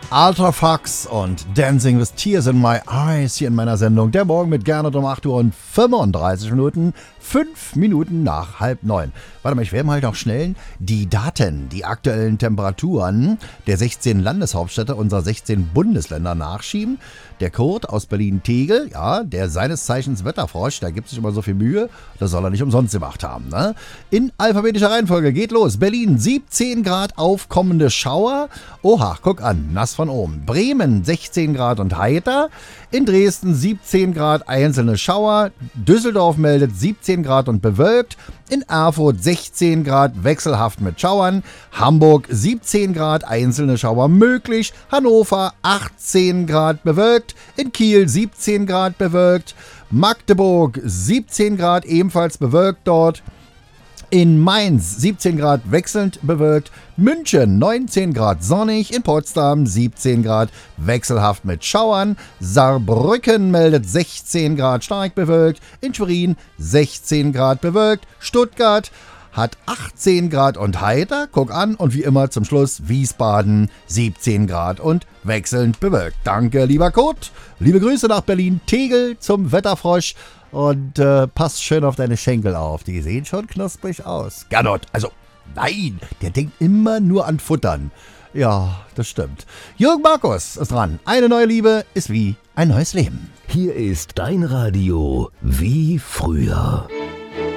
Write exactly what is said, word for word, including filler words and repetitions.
Alter Fox und Dancing with Tears in My Eyes hier in meiner Sendung. Der Morgen mit Gernot um acht Uhr und fünfunddreißig Minuten, fünf Minuten nach halb neun. Warte mal, ich werde mal noch schnell die Daten, die aktuellen Temperaturen der sechzehn Landeshauptstädte unserer sechzehn Bundesländer nachschieben. Der Kurt aus Berlin-Tegel, ja, der seines Zeichens Wetterfrosch, der gibt sich immer so viel Mühe, das soll er nicht umsonst gemacht haben, ne? In alphabetischer Reihenfolge geht los. Berlin siebzehn Grad, aufkommende Schauer. Oha, guck an, nass von oben. Bremen sechzehn Grad und heiter. In Dresden siebzehn Grad, einzelne Schauer. Düsseldorf meldet siebzehn Grad und bewölkt. In Erfurt sechzehn Grad, wechselhaft mit Schauern. Hamburg siebzehn Grad, einzelne Schauer möglich. Hannover achtzehn Grad bewölkt. In Kiel siebzehn Grad bewölkt. Magdeburg siebzehn Grad, ebenfalls bewölkt dort. In Mainz siebzehn Grad wechselnd bewölkt, München neunzehn Grad sonnig, in Potsdam siebzehn Grad wechselhaft mit Schauern, Saarbrücken meldet sechzehn Grad stark bewölkt, in Schwerin sechzehn Grad bewölkt, Stuttgart hat achtzehn Grad und heiter, guck an, und wie immer zum Schluss Wiesbaden siebzehn Grad und wechselnd bewölkt. Danke, lieber Kurt, liebe Grüße nach Berlin-Tegel zum Wetterfrosch. Und äh, passt schön auf deine Schenkel auf. Die sehen schon knusprig aus. Gernot, also nein, der denkt immer nur an Futtern. Ja, das stimmt. Jürgen Markus ist dran. Eine neue Liebe ist wie ein neues Leben. Hier ist dein Radio wie früher.